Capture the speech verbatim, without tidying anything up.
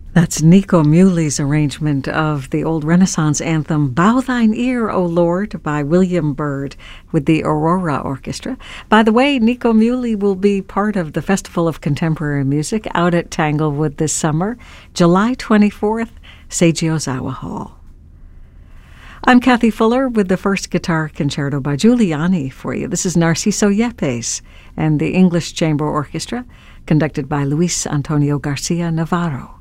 That's Nico Muley's arrangement of the old Renaissance anthem Bow Thine Ear, O Lord, by William Byrd with the Aurora Orchestra. By the way, Nico Muley will be part of the Festival of Contemporary Music out at Tanglewood this summer, July twenty-fourth, Seiji Ozawa Hall. I'm Kathy Fuller with the first guitar concerto by Giuliani for you. This is Narciso Yepes and the English Chamber Orchestra, conducted by Luis Antonio Garcia Navarro.